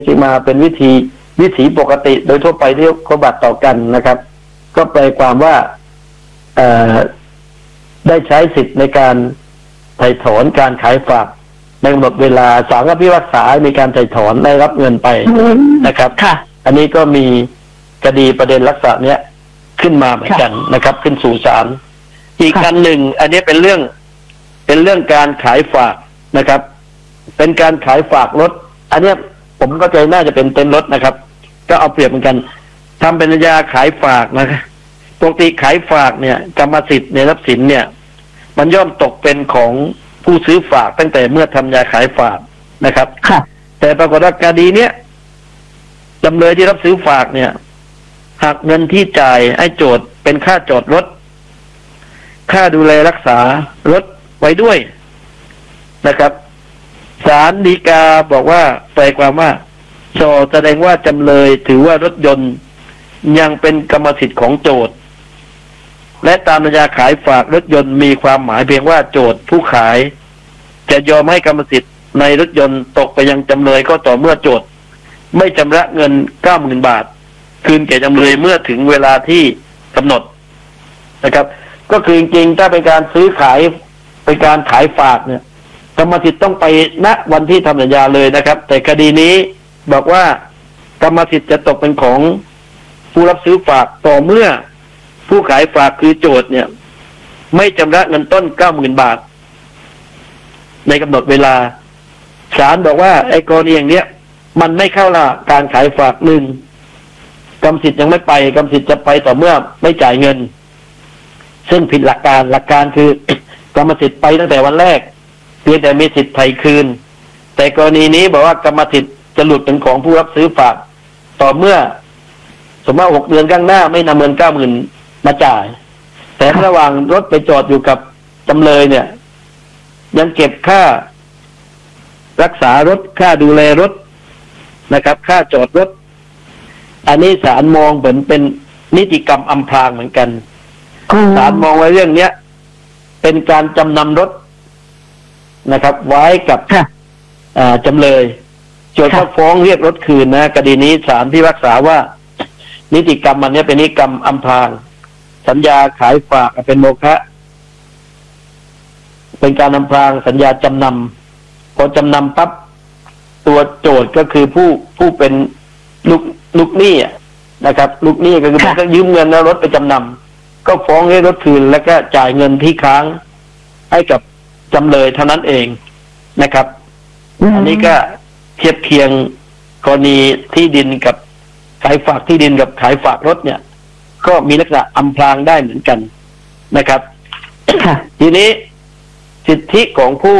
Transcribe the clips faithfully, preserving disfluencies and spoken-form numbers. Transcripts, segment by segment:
ที่มาเป็นวิธีวิถีปกติโดยทั่วไปที่เขาบัตรต่อกันนะครับก็แปลความว่าได้ใช้สิทธิ์ในการไถ่ถอนการขายฝากในกำหนดเวลาศาลก็พิพากษามีการไถ่ถอนได้รับเงินไปนะครับค่ะอันนี้ก็มีคดีประเด็นลักษณะเนี้ยขึ้นมาเหมือนกันนะครับขึ้นสู่ศาลอีกอันหนึ่งอันนี้เป็นเรื่องเป็นเรื่องการขายฝากนะครับ เป็นการขายฝากรถอันนี้ผมก็ใจน่าจะเป็นเต็นท์รถนะครับก็เอาเปรียบเหมือนกันทำเป็นสัญญาขายฝากนะครับปกติขายฝากเนี่ยกรรมสิทธิ์ในทรัพย์สินเนี่ยมันย่อมตกเป็นของผู้ซื้อฝากตั้งแต่เมื่อทำสัญญาขายฝากนะครับแต่ปรากฏว่าคดีเนี้ยจำเลยที่รับซื้อฝากเนี่ยหักเงินที่จ่ายให้โจทย์เป็นค่าจอดรถค่าดูแลรักษารถไว้ด้วยนะครับศาลฎีกาบอกว่าแปลความว่าโจทย์แสดงว่าจำเลยถือว่ารถยนต์ยังเป็นกรรมสิทธิ์ของโจทย์และตามสัญญาขายฝากรถยนต์มีความหมายเพียงว่าโจทย์ผู้ขายจะยอมให้กรรมสิทธิ์ในรถยนต์ตกไปยังจำเลยก็ต่อเมื่อโจทย์ไม่ชำระเงิน เก้าหมื่น บาทคืนแก่จำเลยเมื่อถึงเวลาที่กำหนดนะครับก็คือจริงๆถ้าเป็นการซื้อขายเป็นการขายฝากเนี่ยกรรมสิทธิ์ต้องไปณวันที่ทำสัญญาเลยนะครับแต่คดีนี้บอกว่ากรรมสิทธิ์จะตกเป็นของผู้รับซื้อฝากต่อเมื่อผู้ขายฝากคือโจทย์เนี่ยไม่ชำระเงินต้น เก้าหมื่น บาทในกำหนดเวลาศาลบอกว่าไอ้กรณีอย่างเนี้ยมันไม่เข้าละการขายฝากหนึ่งกรรมสิทธิ์ยังไม่ไปกรรมสิทธิ์จะไปต่อเมื่อไม่จ่ายเงินซึ่งผิดหลักการหลักการคือกรรมสิทธิ์ไปตั้งแต่วันแรกเพียงแต่มีสิทธิ์ไถ่คืนแต่กรณีนี้บอกว่ากรรมสิทธิ์จะหลุดเป็นของผู้รับซื้อฝากต่อเมื่อสมมติหกเดือนข้างหน้าไม่นำเงิน เก้าหมื่น มาจ่ายแต่ระหว่างรถไปจอดอยู่กับจำเลยเนี่ยยังเก็บค่ารักษารถค่าดูแลรถนะครับค่าจอดรถอันนี้ศาลมองเหมือนเป็นนิติกรรมอำพรางเหมือนกันศาลมองไว้เรื่องเนี้ยเป็นการจำนำรถนะครับไว้กับจำเลยโจทก์ก็ฟ้องเรียกรถคืนนะคดีนี้ศาลพิพากษาว่านิติกรรมมันนี้เป็นนิติกรรมอำพรางสัญญาขายฝากเป็นโมฆะเป็นการอำพรางสัญญาจำนำพอจำนำปั๊บตัวโจทก์ก็คือผู้ผู้เป็นลูกลูกหนี้นะครับลูกหนี้ก็คือมันก็ยืมเงินแล้วรถไปจำนำก็ฟ้องให้รถคืนแล้วก็จ่ายเงินที่ค้างให้กับจำเลยเท่านั้นเองนะครับอันนี้ก็เทียบเคียงกรณีที่ดินกับขายฝากที่ดินกับขายฝากรถเนี่ยก็มีลักษณะอำพรางได้เหมือนกันนะครับ ทีนี้สิทธิของผู้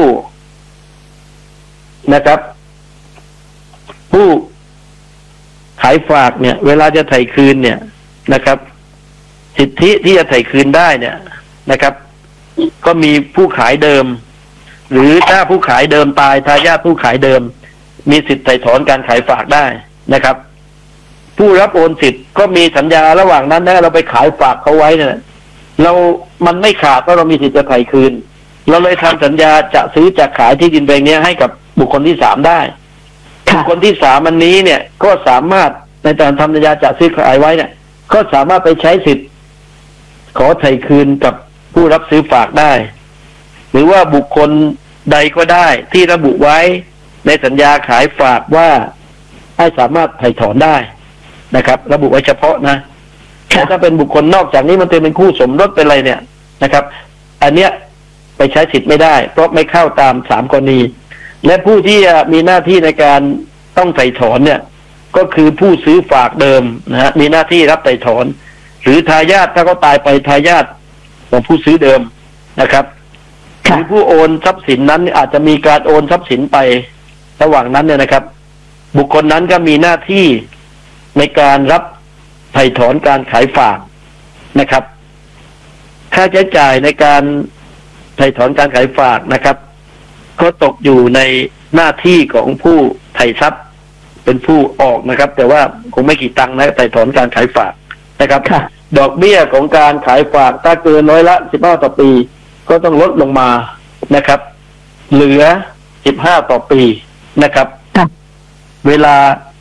นะครับผู้ขายฝากเนี่ยเวลาจะไถ่คืนเนี่ยนะครับสิทธิที่จะไถ่คืนได้เนี่ยนะครับก็มีผู้ขายเดิมหรือถ้าผู้ขายเดิมตายทายาทผู้ขายเดิมมีสิทธิ์ไถ่ถอนการขายฝากได้นะครับผู้รับโอนสิทธิ์ก็มีสัญญาระหว่างนั้นนะเราไปขายฝากเขาไว้เนี่ยเรามันไม่ขาดเพราะเรามีสิทธิ์จะไถ่คืนเราเลยทำสัญญาจะซื้อจะขายที่ดินแปลงนี้ให้กับบุคคลที่สามได้บุคคลที่สามอันนี้เนี่ยก็สามารถในการทำสัญญาจะซื้อขายไว้เนี่ยก็สามารถไปใช้สิทธิ์ขอไถ่คืนกับผู้รับซื้อฝากได้หรือว่าบุคคลใดก็ได้ที่ระบุไว้ในสัญญาขายฝากว่าให้สามารถไถ่ถอนได้นะครับระบุไว้เฉพาะนะแต่ถ้าเป็นบุคคลนอกจากนี้มันเป็นคู่สมรสเป็นอะไรเนี่ยนะครับอันเนี้ยไปใช้สิทธิ์ไม่ได้เพราะไม่เข้าตามสามกรณีและผู้ที่มีหน้าที่ในการต้องไถ่ถอนเนี่ยก็คือผู้ซื้อฝากเดิมนะฮะมีหน้าที่รับไถ่ถอนหรือทายาทถ้าเขาตายไปทายาทของผู้ซื้อเดิมนะครับหรือผู้โอนทรัพย์สินนั้นอาจจะมีการโอนทรัพย์สินไประหว่างนั้นเนี่ยนะครับบุคคลนั้นก็มีหน้าที่ในการรับไถ่ถอนการขายฝากนะครับค่าใช้จ่ายในการไถ่ถอนการขายฝากนะครับก็ตกอยู่ในหน้าที่ของผู้ไถ่ทรัพย์เป็นผู้ออกนะครับแต่ว่าคงไม่กี่ตังค์นะไถ่ถอนการขายฝากนะครับดอกเบี้ยของการขายฝากถ้าเกินร้อยละสิบห้าต่อปีก็ต้องลดลงมานะครับเหลือสิบห้าต่อปีนะครับเวลา